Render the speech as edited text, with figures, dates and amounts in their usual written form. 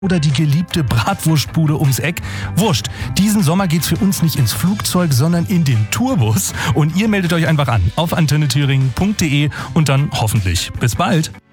oder die geliebte Bratwurstbude ums Eck. Wurscht, diesen Sommer geht's für uns nicht ins Flugzeug, sondern in den Tourbus. Und ihr meldet euch einfach an auf antennethüringen.de und dann hoffentlich bis bald.